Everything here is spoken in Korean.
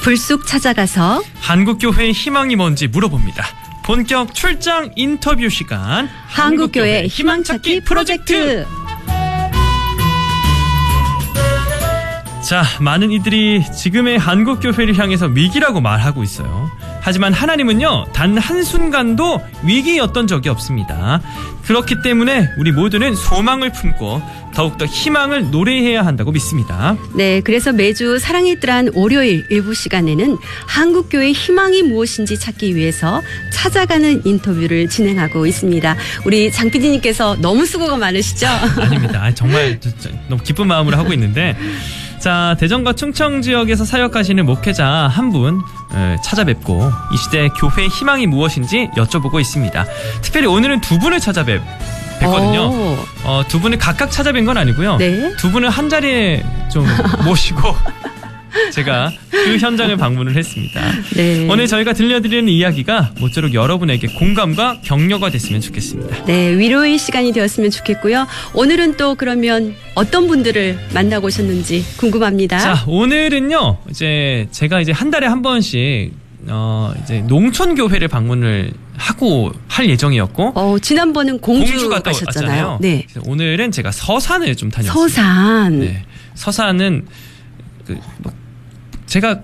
불쑥 찾아가서 한국교회의 희망이 뭔지 물어봅니다. 본격 출장 인터뷰 시간, 한국교회 희망찾기 프로젝트. 자, 많은 이들이 지금의 한국교회를 향해서 위기라고 말하고 있어요. 하지만 하나님은요, 단 한순간도 위기였던 적이 없습니다. 그렇기 때문에 우리 모두는 소망을 품고 더욱더 희망을 노래해야 한다고 믿습니다. 네, 그래서 매주 사랑의 뜰한 월요일 일부 시간에는 한국교회의 희망이 무엇인지 찾기 위해서 찾아가는 인터뷰를 진행하고 있습니다. 우리 장 PD님께서 너무 수고가 많으시죠? 아닙니다. 정말 너무 기쁜 마음으로 하고 있는데, 자, 대전과 충청 지역에서 사역하시는 목회자 한 분 찾아뵙고 이 시대 교회의 희망이 무엇인지 여쭤보고 있습니다. 특별히 오늘은 두 분을 찾아뵙거든요. 두 분을 각각 찾아뵌 건 아니고요. 네. 두 분을 한 자리에 좀 모시고 제가 그 현장을 방문을 했습니다. 네. 오늘 저희가 들려드리는 이야기가 모쪼록 여러분에게 공감과 격려가 됐으면 좋겠습니다. 네, 위로의 시간이 되었으면 좋겠고요. 오늘은 또 그러면 어떤 분들을 만나고 오셨는지 궁금합니다. 자, 오늘은요, 제가 한 달에 한 번씩 이제 농촌 교회를 방문을 하고 할 예정이었고, 지난번은 공주 갔다 가셨잖아요. 왔잖아요. 네. 오늘은 제가 서산을 좀 다녔습니다. 서산. 네, 서산은 제가